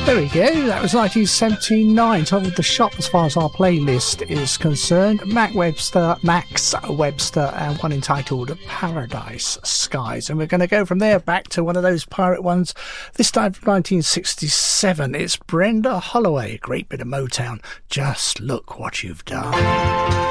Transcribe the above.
There we go, that was 1979, top of the shop as far as our playlist is concerned. Max Webster, and one entitled Paradise Skies. And we're going to go from there back to one of those pirate ones, this time from 1967. It's Brenda Holloway, a great bit of Motown. Just Look What You've Done.